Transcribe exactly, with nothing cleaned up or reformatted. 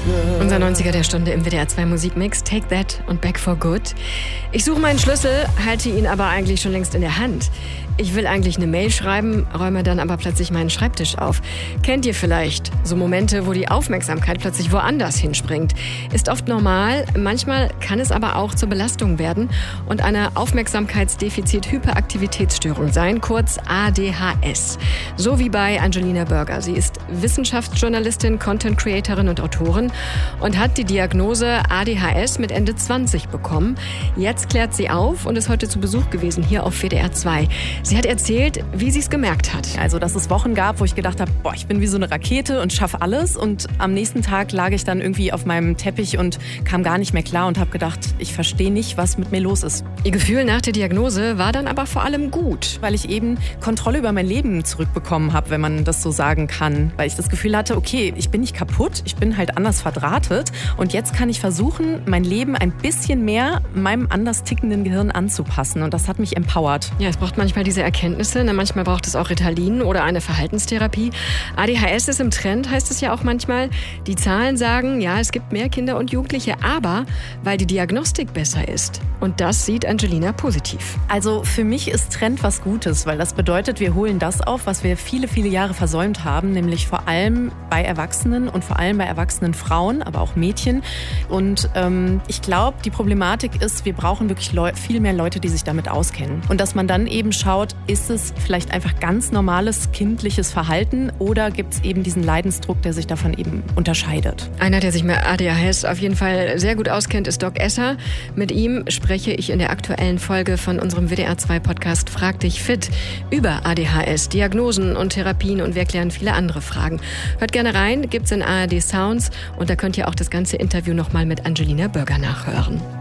Unser neunziger der Stunde im W D R zwei Musikmix, Take That und Back for Good. Ich suche meinen Schlüssel, halte ihn aber eigentlich schon längst in der Hand. Ich will eigentlich eine Mail schreiben, räume dann aber plötzlich meinen Schreibtisch auf. Kennt ihr vielleicht so Momente, wo die Aufmerksamkeit plötzlich woanders hinspringt? Ist oft normal, manchmal kann es aber auch zur Belastung werden und eine Aufmerksamkeitsdefizit-Hyperaktivitätsstörung sein, kurz A D H S. So wie bei Angelina Burger. Sie ist Wissenschaftsjournalistin, Content-Creatorin und Autorin und hat die Diagnose A D H S mit Ende zwanzig bekommen. Jetzt klärt sie auf und ist heute zu Besuch gewesen hier auf W D R zwei. Sie hat erzählt, wie sie es gemerkt hat. Also, dass es Wochen gab, wo ich gedacht habe, boah, ich bin wie so eine Rakete und schaffe alles. Und am nächsten Tag lag ich dann irgendwie auf meinem Teppich und kam gar nicht mehr klar und habe gedacht, ich verstehe nicht, was mit mir los ist. Ihr Gefühl nach der Diagnose war dann aber vor allem gut. Weil ich eben Kontrolle über mein Leben zurückbekommen habe, wenn man das so sagen kann. Weil ich das Gefühl hatte, okay, ich bin nicht kaputt, ich bin halt anders verdrahtet. Und jetzt kann ich versuchen, mein Leben ein bisschen mehr meinem anders tickenden Gehirn anzupassen. Und das hat mich empowert. Ja, es braucht manchmal diese Erkenntnisse. Na, manchmal braucht es auch Ritalin oder eine Verhaltenstherapie. A D H S ist im Trend, heißt es ja auch manchmal. Die Zahlen sagen, ja, es gibt mehr Kinder und Jugendliche, aber weil die Diagnostik besser ist. Und das sieht Angelina positiv. Also für mich ist Trend was Gutes, weil das bedeutet, wir holen das auf, was wir viele, viele Jahre versäumt haben, nämlich vor allem bei Erwachsenen und vor allem bei erwachsenen Frauen, aber auch Mädchen. Und ähm, ich glaube, die Problematik ist, wir brauchen wirklich Leu- viel mehr Leute, die sich damit auskennen. Und dass man dann eben schaut, ist es vielleicht einfach ganz normales kindliches Verhalten oder gibt es eben diesen Leidensdruck, der sich davon eben unterscheidet? Einer, der sich mit A D H S auf jeden Fall sehr gut auskennt, ist Doc Esser. Mit ihm spreche ich in der aktuellen Folge von unserem W D R zwei Podcast Frag dich fit über A D H S, Diagnosen und Therapien und wir klären viele andere Fragen. Hört gerne rein, gibt's in A R D Sounds und da könnt ihr auch das ganze Interview nochmal mit Angelina Burger nachhören.